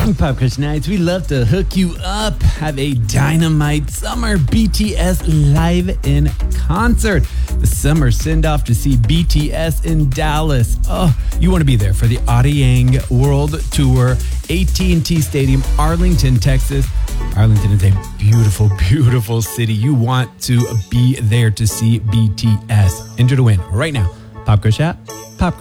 Pop Crush Nights, we love to hook you up. Have a dynamite summer BTS live in concert. The summer send-off to see BTS in Dallas. Oh, you want to be there for the Arirang World Tour, AT&T Stadium, Arlington, Texas. Arlington is a beautiful, beautiful city. You want to be there to see BTS. Enter to win right now. Pop Crush app, Pop